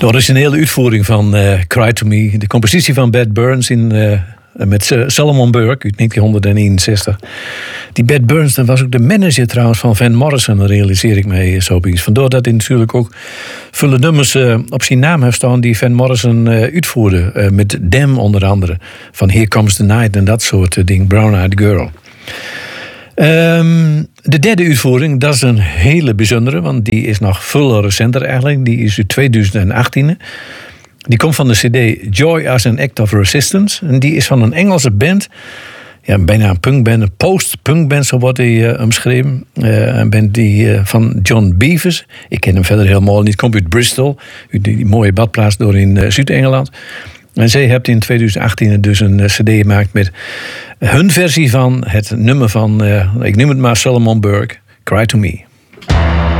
De originele uitvoering van Cry to Me. De compositie van Bad Burns met Solomon Burke uit 1961. Die Bad Burns, dat was ook de manager trouwens van Van Morrison, dat realiseer ik me zo iets. Vandaar dat hij natuurlijk ook vele nummers op zijn naam heeft staan die Van Morrison uitvoerde. Met Them onder andere. Van Here Comes the Night en dat soort dingen. Brown Eyed Girl. De derde uitvoering, dat is een hele bijzondere, want die is nog veel recenter eigenlijk. Die is uit 2018. Die komt van de cd Joy as an Act of Resistance. En die is van een Engelse band. Ja, bijna een punkband, een post-punkband, zo wordt hij omschreven. Een band van John Beavers. Ik ken hem verder helemaal niet. Komt uit Bristol, uit die mooie badplaats door in Zuid-Engeland. En zij heeft in 2018 dus een cd gemaakt met hun versie van het nummer van, ik noem het maar Solomon Burke, Cry to Me.